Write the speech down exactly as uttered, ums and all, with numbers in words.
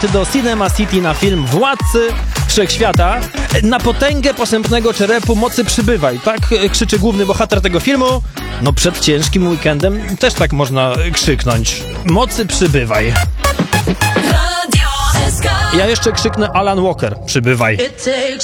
bilety do Cinema City na film Władcy Wszechświata. Na potęgę posępnego czerepu mocy przybywaj. Tak krzyczy główny bohater tego filmu. No przed ciężkim weekendem też tak można krzyknąć. Mocy przybywaj. Ja jeszcze krzyknę Alan Walker, przybywaj.